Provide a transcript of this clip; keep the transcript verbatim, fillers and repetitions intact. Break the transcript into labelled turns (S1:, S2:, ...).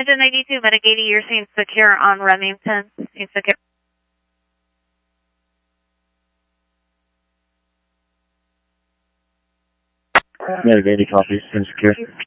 S1: Engine ninety-two, Medic eighty, you're seen secure on Remington. Seen secure.
S2: Medic eighty, copy, seen secure.